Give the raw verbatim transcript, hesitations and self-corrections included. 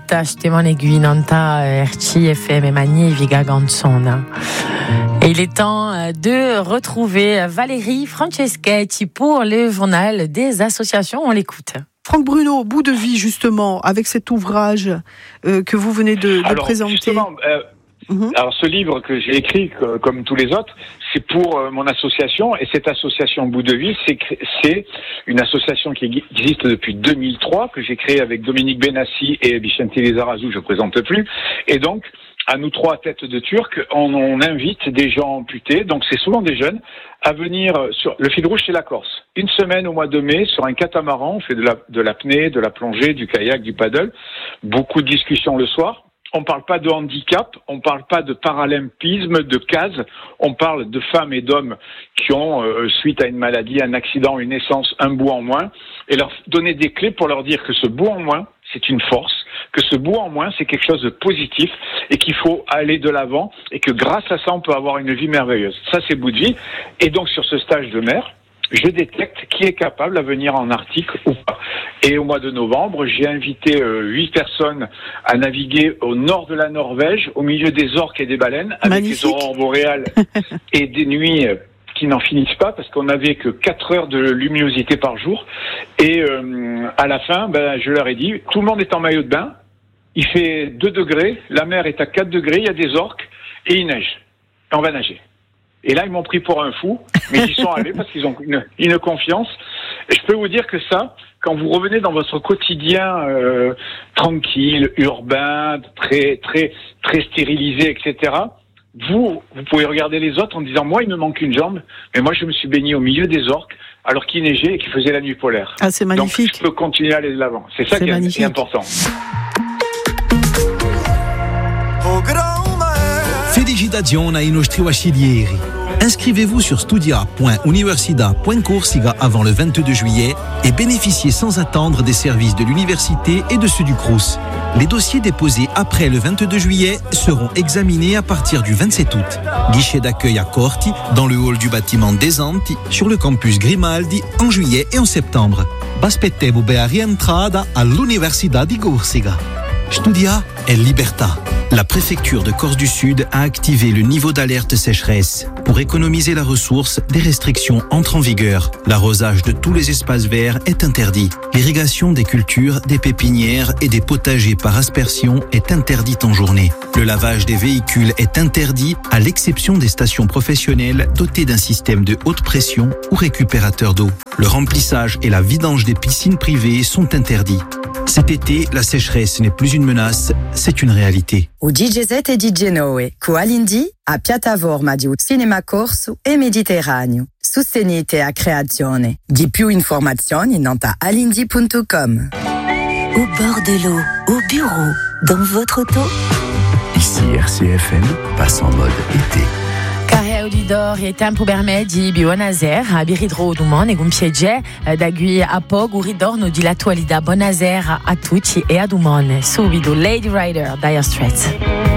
Etta Stemone Guinanta Erci F M Mani Viga Gansona. Et il est temps de retrouver Valérie Franceschetti pour le journal des associations. On l'écoute. Franck Bruno, bout de vie justement, avec cet ouvrage euh, que vous venez de, de Alors, présenter. Justement, euh, mmh. alors ce livre que j'ai écrit, que, comme tous les autres, c'est pour euh, mon association, et cette association Bout de vie, c'est, c'est une association qui existe depuis deux mille trois, que j'ai créée avec Dominique Benassi et Vicente Lizarazu, je ne présente plus, et donc à nous trois têtes de Turcs, on, on invite des gens amputés, donc c'est souvent des jeunes, à venir sur le fil rouge, c'est la Corse. Une semaine au mois de mai, sur un catamaran, on fait de, la, de l'apnée, de la plongée, du kayak, du paddle, beaucoup de discussions le soir. On parle pas de handicap, on parle pas de paralympisme, de cases, on parle de femmes et d'hommes qui ont, euh, suite à une maladie, un accident, une naissance, un bout en moins, et leur donner des clés pour leur dire que ce bout en moins, c'est une force, que ce bout en moins, c'est quelque chose de positif, et qu'il faut aller de l'avant, et que grâce à ça, on peut avoir une vie merveilleuse. Ça, c'est Bout de vie. Et donc, sur ce stage de mer, je détecte qui est capable à venir en Arctique ou pas. Et au mois de novembre, j'ai invité huit euh, personnes à naviguer au nord de la Norvège, au milieu des orques et des baleines, avec Magnifique. des aurores boréales et des nuits euh, qui n'en finissent pas, parce qu'on n'avait que quatre heures de luminosité par jour. Et euh, à la fin, ben, je leur ai dit, tout le monde est en maillot de bain, il fait deux degrés, la mer est à quatre degrés, il y a des orques, et il neige. Et on va nager. Et là, ils m'ont pris pour un fou, mais ils sont allés parce qu'ils ont une, une confiance. Et je peux vous dire que ça, quand vous revenez dans votre quotidien euh, tranquille, urbain, très très très stérilisé, et cetera, vous, vous pouvez regarder les autres en disant, moi, il me manque une jambe, mais moi, je me suis baigné au milieu des orques, alors qu'il neigeait et qu'il faisait la nuit polaire. Ah, c'est magnifique. Donc, je peux continuer à aller de l'avant. C'est ça c'est qui magnifique. Est important. Felicitazioni ai nostri vasciglieri. Inscrivez-vous sur studia point universidad point corsica avant le vingt-deux juillet et bénéficiez sans attendre des services de l'université et de ceux du Crous. Les dossiers déposés après le vingt-deux juillet seront examinés à partir du vingt-sept août. Guichet d'accueil à Corti, dans le hall du bâtiment des Anti, sur le campus Grimaldi, en juillet et en septembre. Baspettevo per rientrada all'Università di Corsica. Studia è libertà. La préfecture de Corse du Sud a activé le niveau d'alerte sécheresse. Pour économiser la ressource, des restrictions entrent en vigueur. L'arrosage de tous les espaces verts est interdit. L'irrigation des cultures, des pépinières et des potagers par aspersion est interdite en journée. Le lavage des véhicules est interdit, à l'exception des stations professionnelles dotées d'un système de haute pression ou récupérateur d'eau. Le remplissage et la vidange des piscines privées sont interdits. Cet été, la sécheresse n'est plus une menace, c'est une réalité. O D J Z e D J Noe, cu Alindi, a piattaforma di Cinema Corso e Mediterraneo. Sostenete a creazione. Di più informazioni nanta alindi punto com. Au bord de l'eau, au bureau, dans votre auto. Ici R C F M passe en mode été. Care audidor e tempo bermedi buonazer a biridro domani con piacere da qui a poco ritorno di l'attualità. Buonasera a tutti e a domani. Subito Lady Rider, Dire Straits.